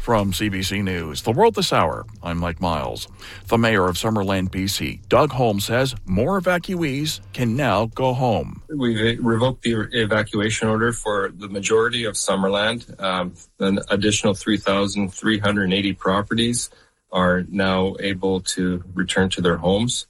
From CBC News, The World This Hour, I'm Mike Miles. The mayor of Summerland, BC, Doug Holmes, says more evacuees can now go home. We've revoked the evacuation order for the majority of Summerland. An additional 3,380 properties are now able to return to their homes.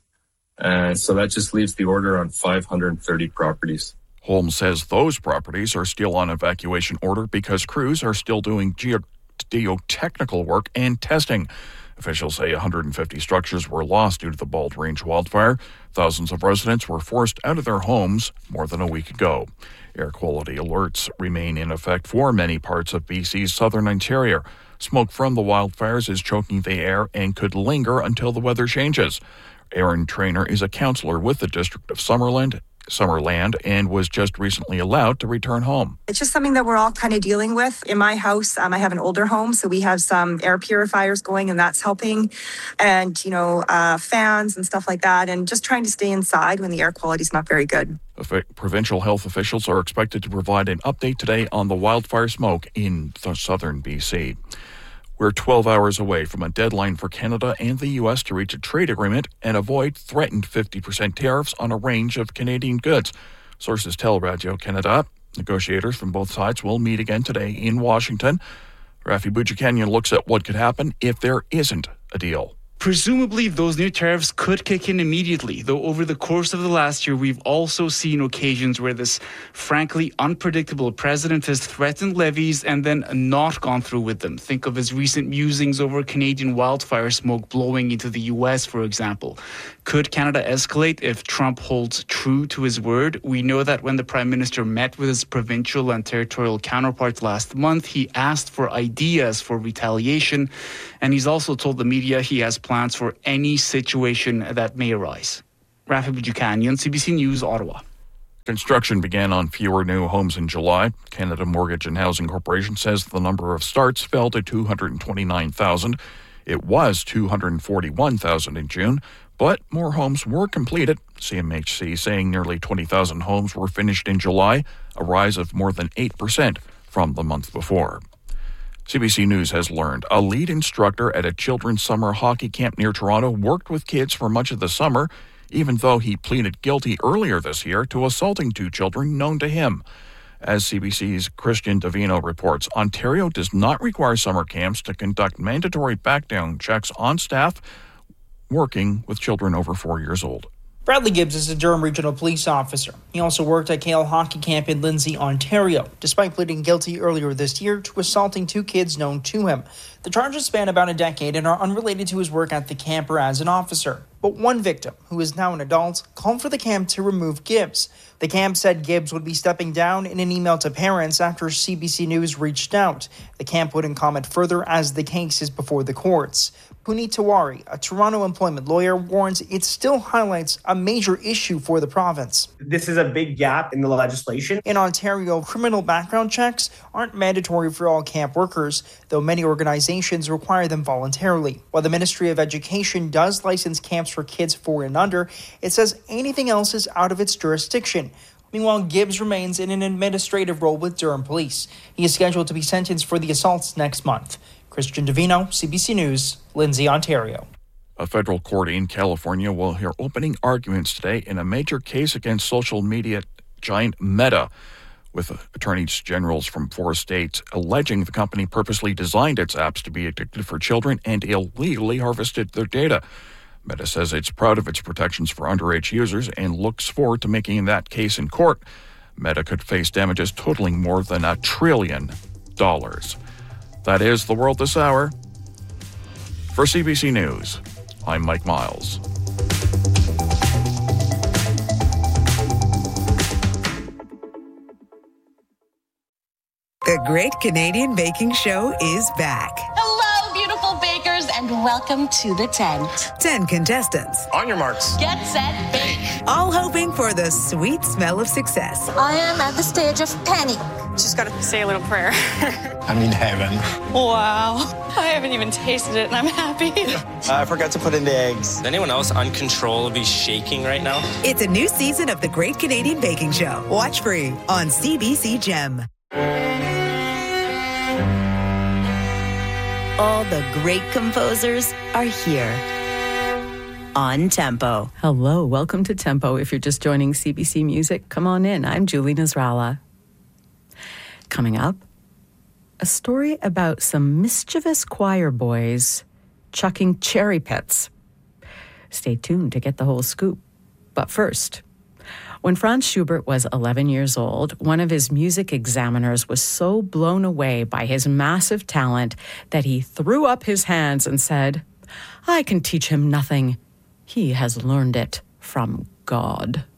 So that just leaves the order on 530 properties. Holmes says those properties are still on evacuation order because crews are still doing geotechnical work and testing. Officials say 150 structures were lost due to the Bald Range wildfire. Thousands of residents were forced out of their homes more than a week ago. Air quality alerts remain in effect for many parts of BC's southern interior. Smoke from the wildfires is choking the air and could linger until the weather changes. Aaron Trainer is a councillor with the District of Summerland, and was just recently allowed to return home. It's just something that we're all kind of dealing with. In my house, I have an older home, so we have some air purifiers going, and that's helping. And, fans and stuff like that, and just trying to stay inside when the air quality is not very good. Provincial health officials are expected to provide an update today on the wildfire smoke in the southern BC. We're 12 hours away from a deadline for Canada and the U.S. to reach a trade agreement and avoid threatened 50% tariffs on a range of Canadian goods. Sources tell Radio-Canada negotiators from both sides will meet again today in Washington. Rafi Boudjikanian looks at what could happen if there isn't a deal. Presumably, those new tariffs could kick in immediately, though over the course of the last year, we've also seen occasions where this frankly unpredictable president has threatened levies and then not gone through with them. Think of his recent musings over Canadian wildfire smoke blowing into the U.S., for example. Could Canada escalate if Trump holds true to his word? We know that when the Prime Minister met with his provincial and territorial counterparts last month, he asked for ideas for retaliation, and he's also told the media he has plans for any situation that may arise. Rafi Boudjikanian, CBC News, Ottawa. Construction began on fewer new homes in July. Canada Mortgage and Housing Corporation says the number of starts fell to 229,000. It was 241,000 in June, but more homes were completed. CMHC saying nearly 20,000 homes were finished in July, a rise of more than 8% from the month before. CBC News has learned a lead instructor at a children's summer hockey camp near Toronto worked with kids for much of the summer, even though he pleaded guilty earlier this year to assaulting two children known to him. As CBC's Christian Davino reports, Ontario does not require summer camps to conduct mandatory background checks on staff working with children over 4 years old. Bradley Gibbs is a Durham Regional Police Officer. He also worked at Kale Hockey Camp in Lindsay, Ontario, despite pleading guilty earlier this year to assaulting two kids known to him. The charges span about a decade and are unrelated to his work at the camp or as an officer. But one victim, who is now an adult, called for the camp to remove Gibbs. The camp said Gibbs would be stepping down in an email to parents after CBC News reached out. The camp wouldn't comment further as the case is before the courts. Puneet Tiwari, a Toronto employment lawyer, warns it still highlights a major issue for the province. This is a big gap in the legislation. In Ontario, criminal background checks aren't mandatory for all camp workers, though many organizations require them voluntarily. While the Ministry of Education does license camps for kids 4 and under, it says anything else is out of its jurisdiction. Meanwhile, Gibbs remains in an administrative role with Durham Police. He is scheduled to be sentenced for the assaults next month. Christian Davino, CBC News, Lindsay, Ontario. A federal court in California will hear opening arguments today in a major case against social media giant Meta, with attorneys generals from 4 states alleging the company purposely designed its apps to be addictive for children and illegally harvested their data. Meta says it's proud of its protections for underage users and looks forward to making that case in court. Meta could face damages totaling more than $1 trillion. That is The World This Hour. For CBC News, I'm Mike Miles. The Great Canadian Baking Show is back. Hello, beautiful bakers, and welcome to the tent. 10 contestants. On your marks. Get set, bake. All hoping for the sweet smell of success. I am at the stage of panic. Just gotta say a little prayer. I'm in heaven. Wow. I haven't even tasted it and I'm happy. I forgot to put in the eggs. Is anyone else uncontrollably shaking right now? It's a new season of The Great Canadian Baking Show. Watch free on CBC Gem. All the great composers are here on Tempo. Hello, welcome to Tempo. If you're just joining CBC Music, come on in. I'm Julie Nasrallah. Coming up, a story about some mischievous choir boys chucking cherry pits. Stay tuned to get the whole scoop. But first, when Franz Schubert was 11 years old, one of his music examiners was so blown away by his massive talent that he threw up his hands and said, "I can teach him nothing. He has learned it from God."